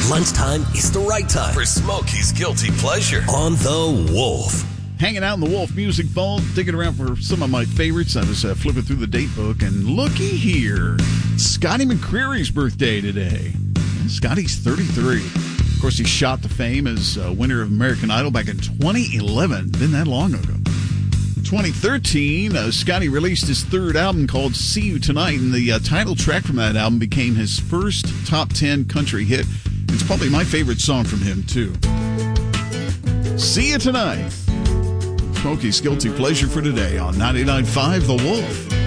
lunchtime is the right time for Smokey's Guilty Pleasure on The Wolf. Hanging out in the Wolf Music Vault, digging around for some of my favorites. I was flipping through the date book, and looky here. Scotty McCreery's birthday today. And Scotty's 33. Of course, he shot to fame as winner of American Idol back in 2011. Been that long ago. In 2013, Scotty released his third album called See You Tonight, and the title track from that album became his first top 10 country hit. It's probably my favorite song from him, too. See You Tonight. Smokey's Guilty Pleasure for today on 99.5 The Wolf.